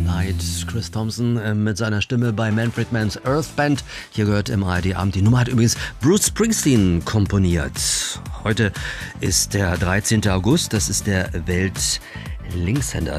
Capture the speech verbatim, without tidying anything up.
Light. Chris Thompson äh, mit seiner Stimme bei Manfred Mann's Earth Band. Hier gehört im A R D-Abend. Die Nummer hat übrigens Bruce Springsteen komponiert. Heute ist der dreizehnte August. Das ist der Welt-Linkshänder.